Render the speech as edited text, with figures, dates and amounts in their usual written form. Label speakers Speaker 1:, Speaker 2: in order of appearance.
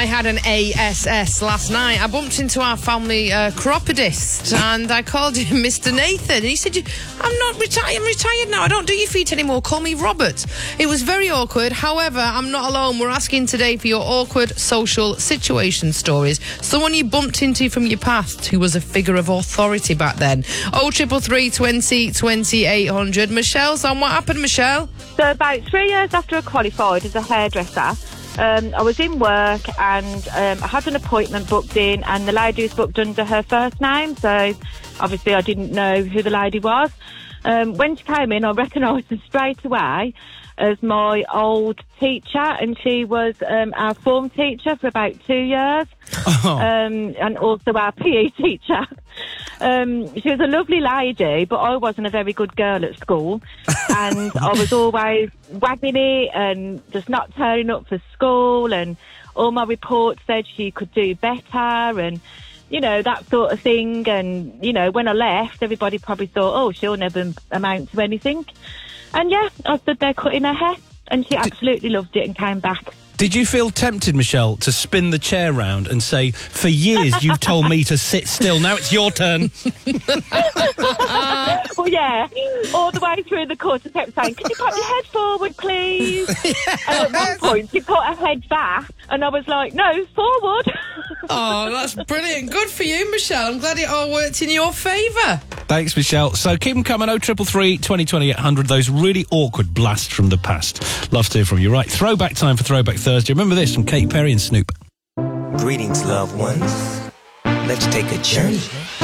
Speaker 1: I had an ASS last night. I bumped into our family chiropodist and I called him Mr. Nathan. And he said, I'm not retired. I'm retired now. I don't do your feet anymore. Call me Robert. It was very awkward. However, I'm not alone. We're asking today for your awkward social situation stories. Someone you bumped into from your past who was a figure of authority back then. 0333 20 20 800. Michelle's on. What happened, Michelle?
Speaker 2: So about 3 years after I qualified as a hairdresser, I was in work and I had an appointment booked in, and the lady was booked under her first name, so obviously I didn't know who the lady was. When she came in, I recognised her straight away as my old teacher, and she was our form teacher for about 2 years, and also our PE teacher. She was a lovely lady, but I wasn't a very good girl at school, and I was always wagging it and just not turning up for school, and all my reports said she could do better, and you know, that sort of thing. And you know, when I left, everybody probably thought, oh, she'll never amount to anything. And yeah, I stood there cutting her hair, and she absolutely loved it and came back.
Speaker 3: Did you feel tempted, Michelle, to spin the chair round and say, for years you've told me to sit still, now it's your turn?
Speaker 2: Well, yeah, all the way through the course I kept saying, can you put your head forward, please? And at one point she put her head back, and I was like, no, forward.
Speaker 1: Oh, that's brilliant. Good for you, Michelle. I'm glad it all worked in your favour.
Speaker 3: Thanks, Michelle. So keep them coming, 0333 20 20 800, those really awkward blasts from the past. Love to hear from you. Right, throwback time for Throwback Thursday. Remember this from Katy Perry and Snoop.
Speaker 4: Greetings, loved ones. Let's take a journey